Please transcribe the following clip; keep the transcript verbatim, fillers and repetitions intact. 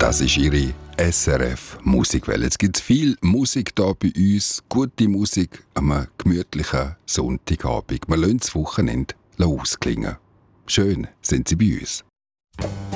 Das ist Ihre S R F Musikwelle. Jetzt gibt es viel Musik hier bei uns, gute Musik an einem gemütlichen Sonntagabend. Wir lassen das Wochenende ausklingen. Schön sind Sie bei uns.